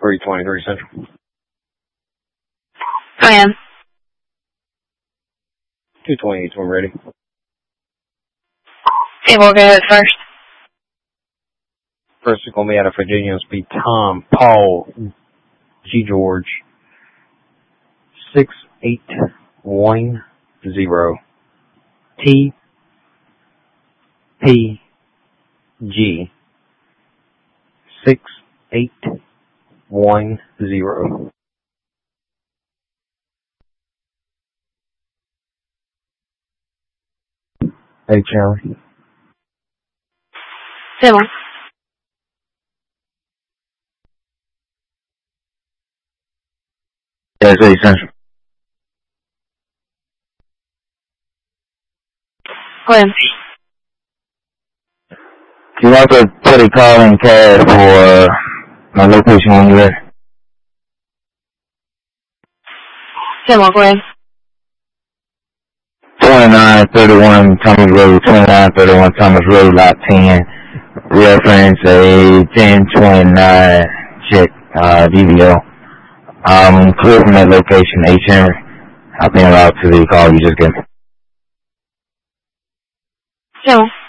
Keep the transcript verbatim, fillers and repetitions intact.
three twenty-three Central. I am. two twenty-eight, I'm ready. Okay, we'll go ahead first. First is going to be out of Virginia. It's be Tom, Paul, G. George, six eight one zero. T. P. G. six eight one zero. Hey, Charlie. Similar. Yes, eight Central. Go ahead. Do you want to put a call in cash for my location when you're ready? Similar, go ahead. twenty-nine thirty-one Thomas Road, twenty-nine thirty-one Thomas Road, lot ten. Reference a ten twenty-nine check, uh, D V O. Um, clear from that location, H. Henry. I've been allowed to the call you just gave me. Similar.